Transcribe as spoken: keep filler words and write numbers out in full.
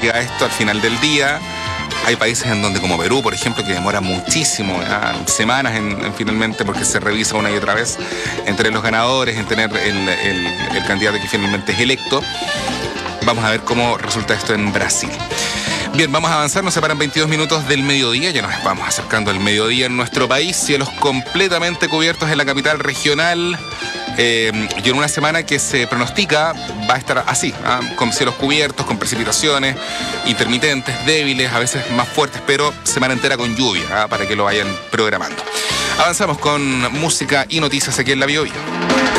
llega esto al final del día. Hay países en donde, como Perú, por ejemplo, que demora muchísimo, ¿ah? semanas en, en finalmente, porque se revisa una y otra vez entre los ganadores, en tener el, el, el candidato que finalmente es electo. Vamos a ver cómo resulta esto en Brasil. Bien, vamos a avanzar, nos separan veintidós minutos del mediodía, ya nos vamos acercando al mediodía en nuestro país, cielos completamente cubiertos en la capital regional, eh, y en una semana que se pronostica va a estar así, ¿eh? con cielos cubiertos, con precipitaciones intermitentes, débiles, a veces más fuertes, pero semana entera con lluvia, ¿eh? para que lo vayan programando. Avanzamos con música y noticias aquí en La Bio Bio.